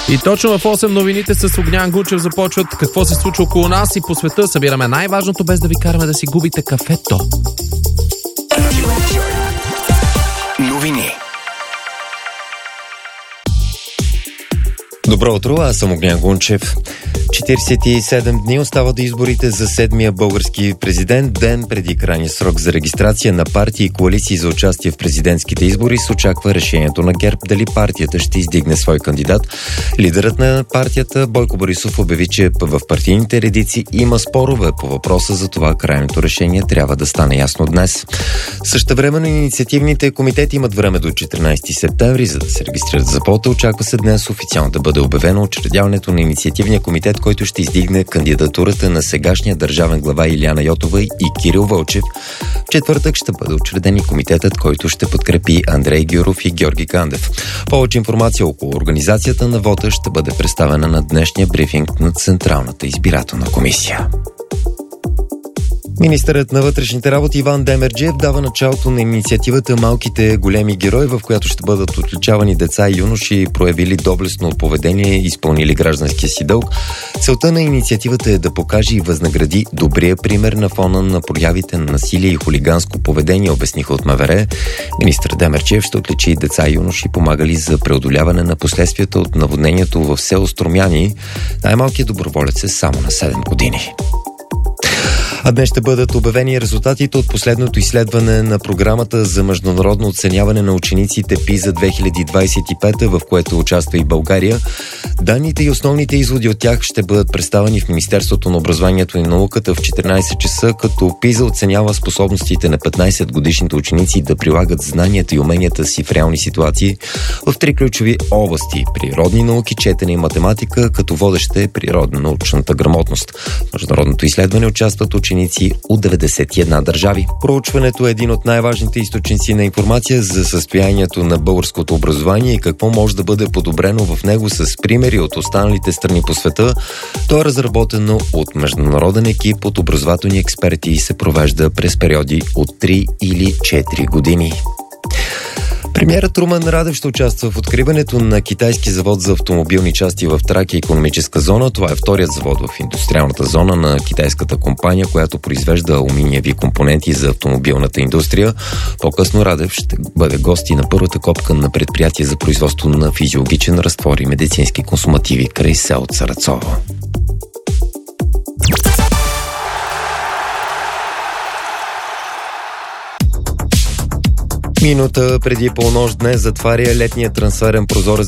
И точно в 8 новините с Огнян Гунчев започват какво се случва около нас и по света. Събираме най-важното, без да ви караме да си губите кафето. Новини. Добро утро, аз съм Огнян Гунчев. 47 дни остава до изборите за 7-я български президент, ден преди крайния срок за регистрация на партии и коалиции за участие в президентските избори. Се очаква решението на ГЕРБ дали партията ще издигне свой кандидат. Лидерът на партията Бойко Борисов обяви, че в партийните редици има спорове по въпроса, за това крайното решение трябва да стане ясно днес. Същевременно инициативните комитети имат време до 14 септември, за да се регистрират за вота. Очаква се днес официално да бъде обявено учредяването на инициативния комитет, който ще издигне кандидатурата на сегашния държавен глава Илияна Йотова и Кирил Вълчев. В четвъртък ще бъде учреден и комитетът, който ще подкрепи Андрей Гюров и Георги Кандев. Повече информация около организацията на вота ще бъде представена на днешния брифинг на Централната избирателна комисия. Министърът на вътрешните работи Иван Демерджиев дава началото на инициативата Малките големи герои, в която ще бъдат отличавани деца и юноши, проявили доблестно поведение и изпълнили гражданския си дълг. Целта на инициативата е да покаже и възнагради добрия пример на фона на проявите на насилие и хулиганско поведение, обясниха от МВР. Министър Демерджиев ще отличи деца и юноши, помагали за преодоляване на последствията от наводнението в село Струмяни. Най-малкият доброволец е само на 7 години. А днес ще бъдат обявени резултатите от последното изследване на програмата за международно оценяване на учениците PISA 2025, в което участва и България. Данните и основните изводи от тях ще бъдат представени в Министерството на образованието и науката в 14 часа, като PISA оценява способностите на 15-годишните ученици да прилагат знанията и уменията си в реални ситуации в 3 ключови области – природни науки, четене и математика, като водеща е природно-научната грамотност. В международното изследване участват ученици от 91 държави. Проучването е един от най-важните източници на информация за състоянието на българското образование и какво може да бъде подобрено в него с примери от останалите страни по света. То е разработено от международен екип от образователни експерти и се провежда през периоди от 3 или 4 години. Премиерът Румен Радев ще участва в откриването на китайски завод за автомобилни части в Тракия икономическа зона. Това е вторият завод в индустриалната зона на китайската компания, която произвежда алуминиеви компоненти за автомобилната индустрия. По-късно Радев ще бъде гост и на първата копка на предприятие за производство на физиологичен разтвор и медицински консумативи край село Царацово. Минута преди полунощ днес затваря летния трансферен прозорец